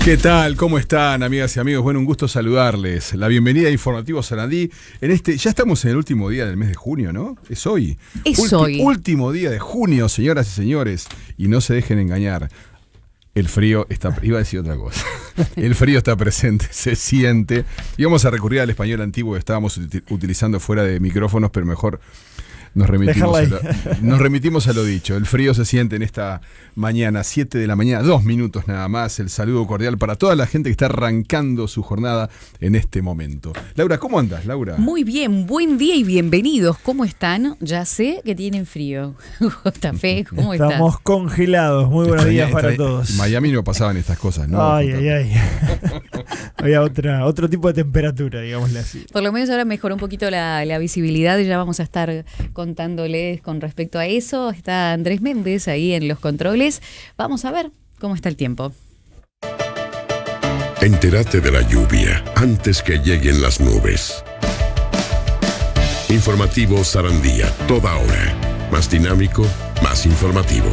¿Qué tal? ¿Cómo están, amigas y amigos? Bueno, un gusto saludarles. La bienvenida a Informativo Sarandí. Ya estamos en el último día del mes de junio, ¿no? Es hoy. Hoy. Último día de junio, señoras y señores. Y no se dejen engañar. El frío está... Iba a decir otra cosa. El frío está presente, se siente. Y vamos a recurrir al español antiguo que estábamos utilizando fuera de micrófonos, pero mejor... Nos remitimos a lo dicho. El frío se siente en esta mañana, 7 de la mañana, 2 minutos nada más. El saludo cordial para toda la gente que está arrancando su jornada en este momento. Laura, ¿cómo andas, Laura? Muy bien, buen día y bienvenidos. ¿Cómo están? Ya sé que tienen frío. Fe, ¿cómo están? Estamos congelados. Muy buenos días para todos. En Miami no pasaban estas cosas, ¿no? Ay. Había otro tipo de temperatura, digámosle así. Por lo menos ahora mejoró un poquito la visibilidad y ya vamos a estar contándoles con respecto a eso. Está Andrés Méndez ahí en los controles. Vamos a ver cómo está el tiempo. Entérate de la lluvia antes que lleguen las nubes. Informativo Sarandí, toda hora. Más dinámico, más informativo.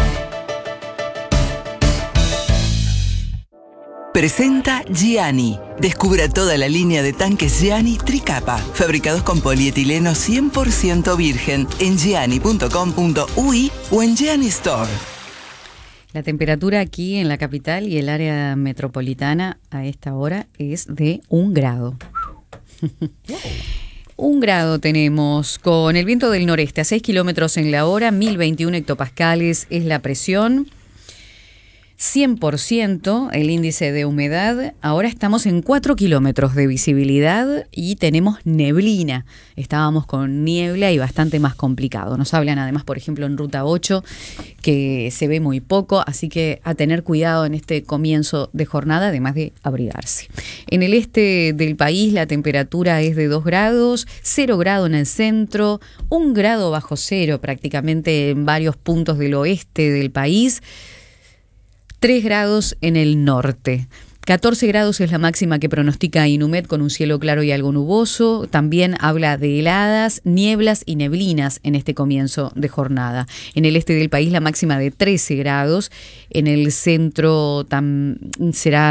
Presenta Gianni. Descubra toda la línea de tanques Gianni Tricapa, fabricados con polietileno 100% virgen en gianni.com.ui o en Gianni Store. La temperatura aquí en la capital y el área metropolitana a esta hora es de 1 grado. 1 grado tenemos, con el viento del noreste a 6 kilómetros en la hora, 1021 hectopascales es la presión. 100% el índice de humedad. Ahora estamos en 4 kilómetros de visibilidad y tenemos neblina. Estábamos con niebla y bastante más complicado. Nos hablan además, por ejemplo, en Ruta 8, que se ve muy poco, así que a tener cuidado en este comienzo de jornada, además de abrigarse. En el este del país la temperatura es de 2 grados, 0 grado en el centro, 1 grado bajo cero prácticamente en varios puntos del oeste del país. 3 grados en el norte. 14 grados es la máxima que pronostica Inumet con un cielo claro y algo nuboso. También habla de heladas, nieblas y neblinas en este comienzo de jornada. En el este del país la máxima de 13 grados. En el centro será